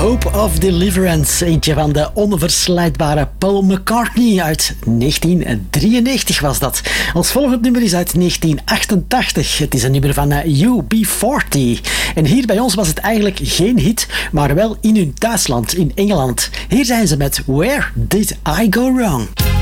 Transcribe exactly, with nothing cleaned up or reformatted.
Hope of Deliverance, eentje van de onverslijdbare Paul McCartney uit negentien drieënnegentig was dat. Ons volgende nummer is uit negentien achtentachtig. Het is een nummer van U B veertig. En hier bij ons was het eigenlijk geen hit, maar wel in hun thuisland, in Engeland. Hier zijn ze met Where Did I Go Wrong?